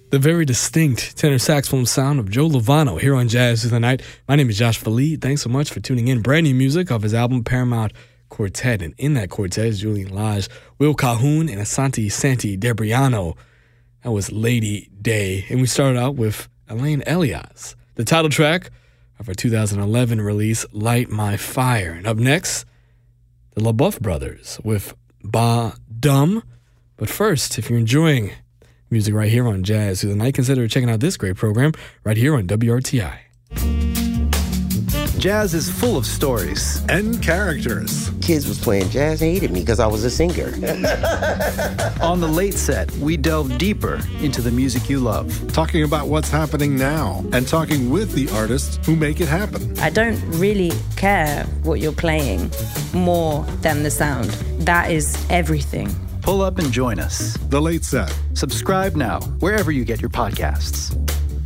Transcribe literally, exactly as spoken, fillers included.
The very distinct tenor saxophone sound of Joe Lovano here on Jazz Through the Night. My name is Josh Fali. Thanks so much for tuning in. Brand new music off his album Paramount Quartet. And in that quartet is Julian Lage, Will Calhoun, and Asante Santi Debriano. That was Lady Day. And we started out with Elaine Elias, the title track of our two thousand eleven release, Light My Fire. And up next, the LaBeouf Brothers with Ba Dum. But first, if you're enjoying music right here on Jazz Through the Night, consider checking out this great program right here on W R T I. Jazz is full of stories and characters. Kids was playing jazz, hated me because I was a singer. On the Late Set, we delve deeper into the music you love. Talking about what's happening now and talking with the artists who make it happen. I don't really care what you're playing more than the sound. That is everything. Pull up and join us. The Late Set. Subscribe now, wherever you get your podcasts.